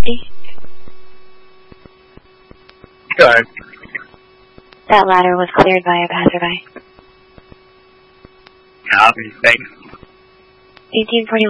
copy? Go ahead. That ladder was cleared by a passerby. Copy. Thanks. 1841.